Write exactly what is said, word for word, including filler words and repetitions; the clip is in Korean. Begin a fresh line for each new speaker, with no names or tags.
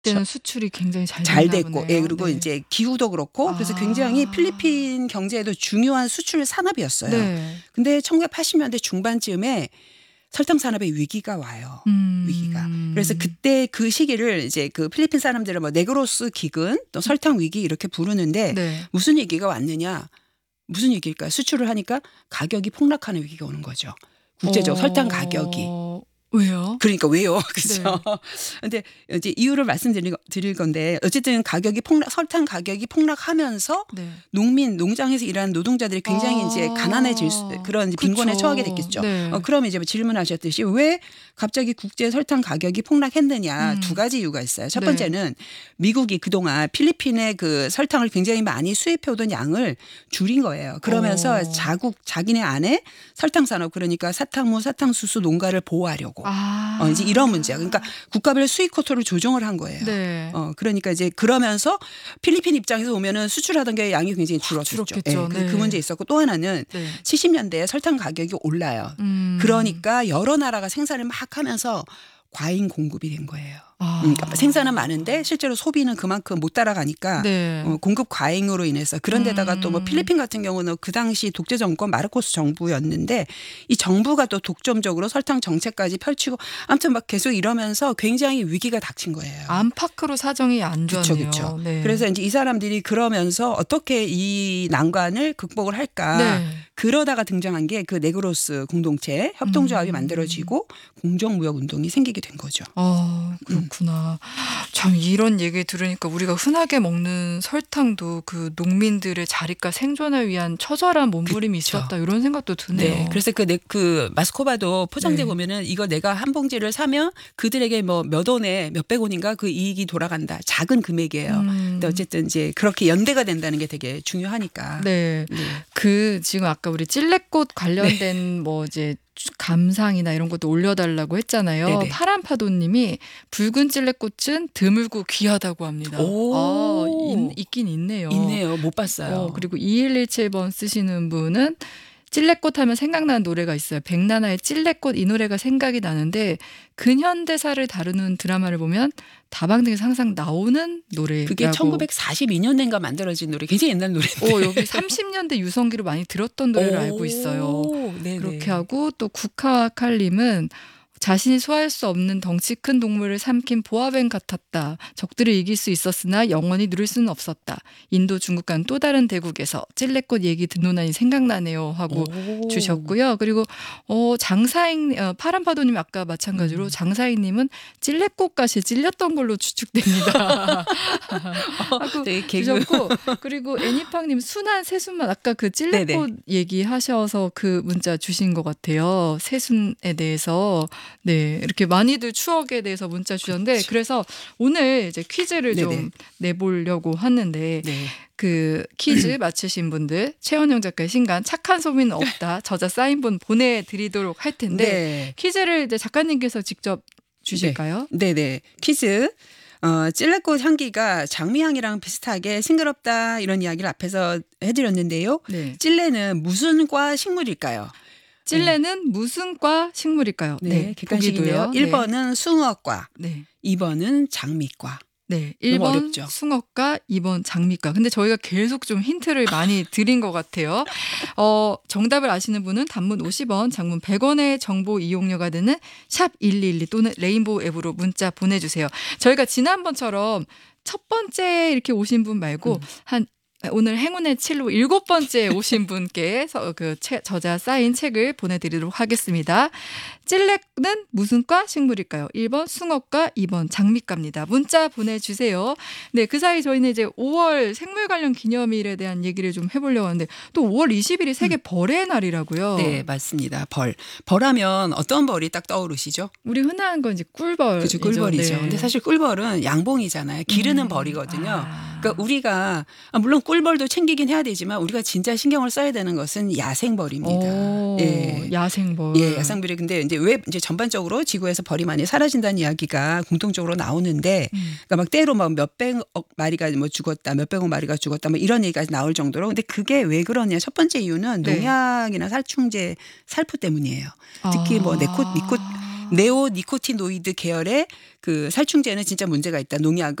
그때는 수출이 굉장히 잘,
잘
됐나
됐고,
보네요.
예, 그리고
네.
이제 기후도 그렇고 그래서
아.
굉장히 필리핀 경제에도 중요한 수출 산업이었어요.
네.
근데 천구백팔십 년대 중반쯤에 설탕 산업의 위기가 와요.
음.
위기가. 그래서 그때 그 시기를 이제 그 필리핀 사람들은 뭐 네그로스 기근 또 설탕 위기 이렇게 부르는데
네.
무슨 위기가 왔느냐? 무슨 위기일까요? 수출을 하니까 가격이 폭락하는 위기가 오는 거죠. 국제적으로 설탕 가격이.
어, 왜요?
그러니까 왜요? 그죠?
네.
근데 이제 이유를 말씀드릴 드릴 건데 어쨌든 가격이 폭락, 설탕 가격이 폭락하면서
네.
농민, 농장에서 일하는 노동자들이 굉장히
아.
이제 가난해질 수, 그런 빈곤에
그쵸.
처하게 됐겠죠.
네.
어, 그러면 이제 질문하셨듯이 왜 갑자기 국제 설탕 가격이 폭락했느냐?
음.
두 가지 이유가 있어요. 첫
네.
번째는 미국이 그동안 필리핀에 그 설탕을 굉장히 많이 수입해오던 양을 줄인 거예요. 그러면서
어.
자국, 자기네 안에 설탕 산업, 그러니까 사탕무, 사탕수수 농가를 보호하려고.
아.
어, 이제 이런 문제야. 그러니까 국가별 수입 쿼터를 조정을 한 거예요.
네.
어, 그러니까 이제 그러면서 필리핀 입장에서 보면은 수출하던 게 양이 굉장히 줄었죠.
줄었겠죠.
그,
네.
그 문제 있었고 또 하나는
네.
칠십 년대에 설탕 가격이 올라요.
음.
그러니까 여러 나라가 생산을 막 하면서 과잉 공급이 된 거예요.
아.
그러니까 생산은 많은데 실제로 소비는 그만큼 못 따라가니까
네.
어, 공급 과잉으로 인해서 그런데다가 또 뭐
음.
필리핀 같은 경우는 그 당시 독재 정권 마르코스 정부였는데 이 정부가 또 독점적으로 설탕 정책까지 펼치고 아무튼 막 계속 이러면서 굉장히 위기가 닥친 거예요.
안팎으로 사정이 안
그렇죠,
좋았네요.
그렇죠.
네.
그래서 이제 이 사람들이 그러면서 어떻게 이 난관을 극복을 할까?
네.
그러다가 등장한 게 그 네그로스 공동체 협동조합이
음.
만들어지고 공정무역 운동이 생기게 된 거죠.
어, 그렇구나. 참 이런 얘기 들으니까 우리가 흔하게 먹는 설탕도 그 농민들의 자립과 생존을 위한 처절한 몸부림이
그쵸.
있었다 이런 생각도 드네요.
네. 그래서 그, 네, 그 마스코바도 포장재
네.
보면은 이거 내가 한 봉지를 사면 그들에게 뭐 몇 원에 몇백 원인가 그 이익이 돌아간다. 작은 금액이에요.
음.
근데 어쨌든 이제 그렇게 연대가 된다는 게 되게 중요하니까.
네.
네.
그 지금 아까 우리 찔레꽃 관련된 뭐 이제 감상이나 이런 것도 올려달라고 했잖아요.
네네.
파란 파도님이 붉은 찔레꽃은 드물고 귀하다고 합니다.
오.
아, 있, 있긴 있네요.
있네요. 못 봤어요.
어, 그리고 이일일칠 번 쓰시는 분은 찔레꽃 하면 생각나는 노래가 있어요. 백나나의 찔레꽃 이 노래가 생각이 나는데 근현대사를 다루는 드라마를 보면 다방등에서 항상 나오는 노래라고.
그게 천구백사십이 년대인가 만들어진 노래. 굉장히 옛날 노래인데.
어, 여기 삼십 년대 유성기로 많이 들었던 노래를 알고 있어요.
네네.
그렇게 하고 또 국화칼림은 자신이 소화할 수 없는 덩치 큰 동물을 삼킨 보아뱀 같았다. 적들을 이길 수 있었으나 영원히 누릴 수는 없었다. 인도 중국 간 또 다른 대국에서 찔레꽃 얘기 듣노나니 생각나네요 하고
오.
주셨고요. 그리고 어, 장사익 어, 파란파도님 아까 마찬가지로
음.
장사익님은 찔레꽃가시에 찔렸던 걸로 추측됩니다. 하고
되게 개그.
주셨고 그리고 애니팡님 순한 새순만 아까 그 찔레꽃
네네.
얘기하셔서 그 문자 주신 것 같아요. 새순에 대해서. 네, 이렇게 많이들 추억에 대해서 문자 주셨는데
그렇죠.
그래서 오늘 이제 퀴즈를
네네.
좀 내보려고 하는데
네.
그 퀴즈 맞추신 분들 최원영 작가의 신간 착한 소비는 없다 저자 사인본 보내드리도록 할 텐데
네.
퀴즈를 이제 작가님께서 직접 주실까요?
네. 네네. 퀴즈. 어, 찔레꽃 향기가 장미향이랑 비슷하게 싱그럽다 이런 이야기를 앞에서 해드렸는데요.
네.
찔레는 무슨 과 식물일까요?
찔레는 무슨 과 식물일까요?
네, 객관식인데요.
보기도요.
일 번은 숭어과,
네.
이 번은 장미과.
네,
너무
일 번
어렵죠?
숭어과, 이 번 장미과. 근데 저희가 계속 좀 힌트를 많이 드린 것 같아요. 어, 정답을 아시는 분은 단문 오십 원, 장문 백 원의 정보 이용료가 드는 샵 일이일이 또는 레인보우 앱으로 문자 보내주세요. 저희가 지난번처럼 첫 번째 이렇게 오신 분 말고
음.
한 오늘 행운의 칠로 일곱 번째 오신 분께 그 저자 사인 책을 보내드리도록 하겠습니다. 찔레는 무슨 과 식물일까요? 일 번 숭어과, 이 번 장미과입니다. 문자 보내주세요. 네, 그 사이 저희는 이제 오월 생물 관련 기념일에 대한 얘기를 좀 해보려고 하는데 또 오월 이십일이 세계 벌의 날이라고요.
네, 맞습니다. 벌. 벌하면 어떤 벌이 딱 떠오르시죠?
우리 흔한 건 이제 꿀벌.
그죠, 꿀벌이죠.
네.
근데 사실 꿀벌은 양봉이잖아요. 기르는
음.
벌이거든요.
아.
그러니까 우리가 아, 물론 꿀벌도 챙기긴 해야 되지만 우리가 진짜 신경을 써야 되는 것은 야생벌입니다.
오,
예.
야생벌.
예, 야생벌이 근데 이제 왜 이제 전반적으로 지구에서 벌이 많이 사라진다는 이야기가 공통적으로 나오는데,
음.
그러니까 막 때로 막 몇백억 마리가 뭐 죽었다, 몇백억 마리가 죽었다, 뭐 이런 얘기가 나올 정도로. 근데 그게 왜 그러냐? 첫 번째 이유는
네.
농약이나 살충제, 살포 때문이에요. 특히 뭐
아.
네콧, 니콧 네오니코티노이드 계열의 그 살충제는 진짜 문제가 있다. 농약은